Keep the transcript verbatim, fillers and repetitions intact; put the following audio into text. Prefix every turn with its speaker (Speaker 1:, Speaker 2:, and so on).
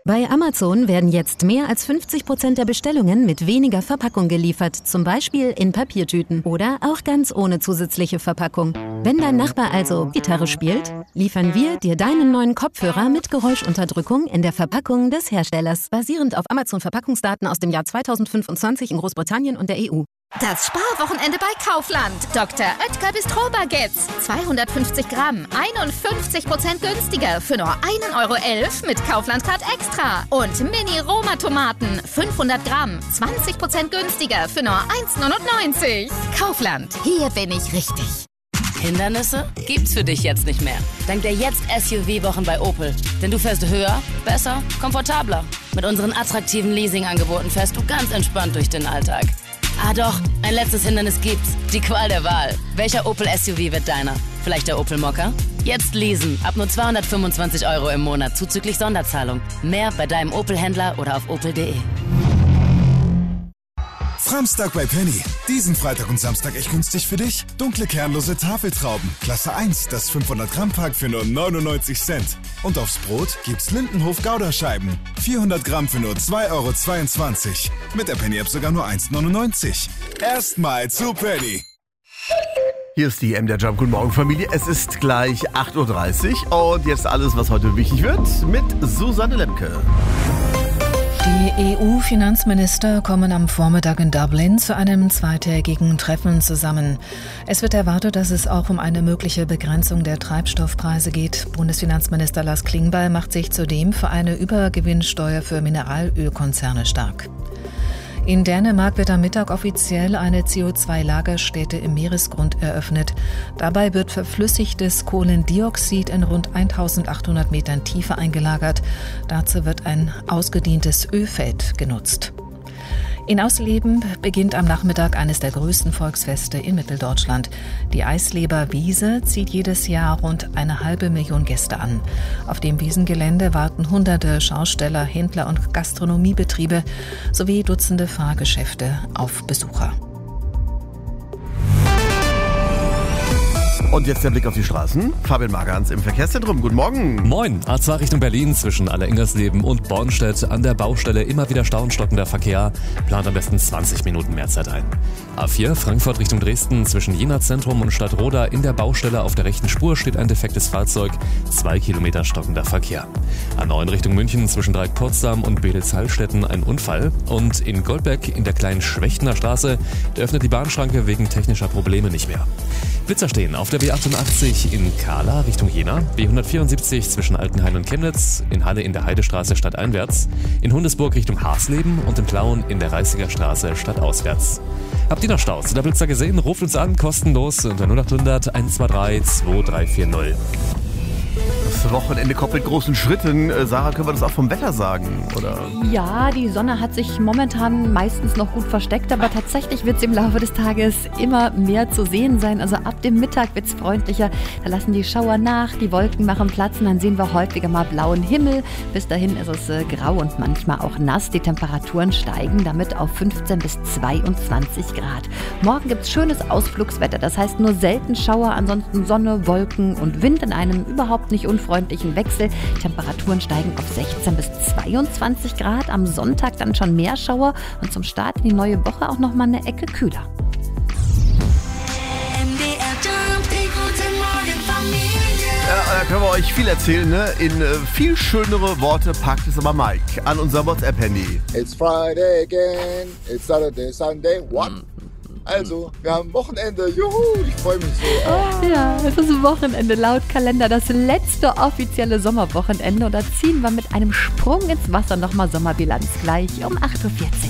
Speaker 1: Bei Amazon werden jetzt mehr als fünfzig Prozent der Bestellungen mit weniger Verpackung geliefert, zum Beispiel in Papiertüten oder auch ganz ohne zusätzliche Verpackung. Wenn dein Nachbar also Gitarre spielt, liefern wir dir deinen neuen Kopfhörer mit Geräuschunterdrückung in der Verpackung des Herstellers, basierend auf Amazon-Verpackungsdaten aus dem Jahr zweitausendfünfundzwanzig in Großbritannien und der E U.
Speaker 2: Das Sparwochenende bei Kaufland. Doktor Oetker Bistro Baguettes. zweihundertfünfzig Gramm, einundfünfzig Prozent günstiger für nur ein Euro elf mit Kaufland-Card Extra. Und Mini-Roma-Tomaten, fünfhundert Gramm, zwanzig Prozent günstiger für nur eins neunundneunzig. Kaufland, hier bin ich richtig.
Speaker 3: Hindernisse gibt's für dich jetzt nicht mehr. Dank der jetzt S U V-Wochen bei Opel. Denn du fährst höher, besser, komfortabler. Mit unseren attraktiven Leasing-Angeboten fährst du ganz entspannt durch den Alltag. Ah doch, ein letztes Hindernis gibt's. Die Qual der Wahl. Welcher Opel S U V wird deiner? Vielleicht der Opel Mokka? Jetzt leasen. Ab nur zweihundertfünfundzwanzig Euro im Monat zuzüglich Sonderzahlung. Mehr bei deinem Opel-Händler oder auf opel punkt de.
Speaker 4: Framstag bei Penny. Diesen Freitag und Samstag echt günstig für dich. Dunkle kernlose Tafeltrauben. Klasse eins, das fünfhundert Gramm Pack für nur neunundneunzig Cent. Und aufs Brot gibt's Lindenhof Gouda-Scheiben. vierhundert Gramm für nur zwei Euro zweiundzwanzig. Mit der Penny-App sogar nur eins neunundneunzig. Erstmal zu Penny.
Speaker 5: Hier ist die M der Jump. Guten Morgen, Familie. Es ist gleich acht Uhr dreißig und jetzt alles, was heute wichtig wird, mit Susanne Lemke.
Speaker 6: Die E U-Finanzminister kommen am Vormittag in Dublin zu einem zweitägigen Treffen zusammen. Es wird erwartet, dass es auch um eine mögliche Begrenzung der Treibstoffpreise geht. Bundesfinanzminister Lars Klingbeil macht sich zudem für eine Übergewinnsteuer für Mineralölkonzerne stark. In Dänemark wird am Mittag offiziell eine C O zwei Lagerstätte im Meeresgrund eröffnet. Dabei wird verflüssigtes Kohlendioxid in rund eintausendachthundert Metern Tiefe eingelagert. Dazu wird ein ausgedehntes Ölfeld genutzt. In Ausleben beginnt am Nachmittag eines der größten Volksfeste in Mitteldeutschland. Die Eisleber Wiese zieht jedes Jahr rund eine halbe Million Gäste an. Auf dem Wiesengelände warten hunderte Schausteller, Händler und Gastronomiebetriebe sowie Dutzende Fahrgeschäfte auf Besucher.
Speaker 5: Und jetzt der Blick auf die Straßen. Fabian Magans im Verkehrszentrum. Guten Morgen.
Speaker 7: Moin. A zwei Richtung Berlin zwischen Aller-Ingersleben und Bornstedt. An der Baustelle immer wieder Stau und stockender Verkehr. Plant am besten zwanzig Minuten mehr Zeit ein. A vier Frankfurt Richtung Dresden zwischen Jena Zentrum und Stadtroda. In der Baustelle auf der rechten Spur steht ein defektes Fahrzeug. Zwei Kilometer stockender Verkehr. A neun Richtung München zwischen Dreieck-Potsdam und Bedels-Hallstetten ein Unfall. Und in Goldbeck in der kleinen Schwächtener Straße, da öffnet die Bahnschranke wegen technischer Probleme nicht mehr. Blitzer stehen auf der B achtundachtzig in Kahla Richtung Jena, B hundertvierundsiebzig zwischen Altenhain und Chemnitz, in Halle in der Heidestraße stadteinwärts, in Hundesburg Richtung Hasleben und in Plauen in der Reißiger Straße stadtauswärts. Habt ihr noch Staus oder Blitzer gesehen? Ruft uns an, kostenlos unter null acht hundert eins zwei drei zwei drei vier null.
Speaker 5: Das Wochenende kommt mit großen Schritten. Äh, Sarah, können wir das auch vom Wetter sagen? Oder?
Speaker 8: Ja, die Sonne hat sich momentan meistens noch gut versteckt, aber tatsächlich wird es im Laufe des Tages immer mehr zu sehen sein. Also ab dem Mittag wird es freundlicher. Da lassen die Schauer nach, die Wolken machen Platz und dann sehen wir häufiger mal blauen Himmel. Bis dahin ist es äh, grau und manchmal auch nass. Die Temperaturen steigen damit auf fünfzehn bis zweiundzwanzig Grad. Morgen gibt es schönes Ausflugswetter. Das heißt nur selten Schauer, ansonsten Sonne, Wolken und Wind in einem überhaupt nicht unfreundlichen Wechsel. Temperaturen steigen auf sechzehn bis zweiundzwanzig Grad. Am Sonntag dann schon mehr Schauer und zum Start in die neue Woche auch noch mal eine Ecke kühler.
Speaker 5: Ja, da können wir euch viel erzählen, ne? In äh, viel schönere Worte packt es aber Mike an unser WhatsApp-Handy.
Speaker 9: It's Friday again, it's Saturday, Sunday, what? Also, wir haben Wochenende, juhu, ich freue mich so.
Speaker 8: Oh, ja, es ist Wochenende laut Kalender, das letzte offizielle Sommerwochenende und da ziehen wir mit einem Sprung ins Wasser nochmal Sommerbilanz gleich um acht Uhr vierzig.